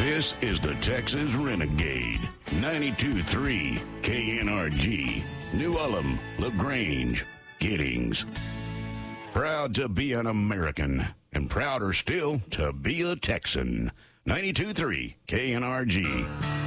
This is the Texas Renegade. 92.3 KNRG. New Ulm, LaGrange, Giddings. Proud to be an American, and prouder still to be a Texan. 92.3 KNRG.